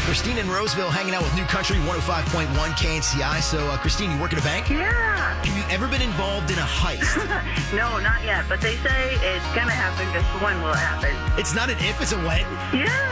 Christine in Roseville hanging out with New Country 105.1 KNCI. So, Christine, you work at a bank? Yeah. Have you ever been involved in a heist? No, not yet. But they say it's going to happen. Just when will it happen? It's not an if, it's a when. Yeah.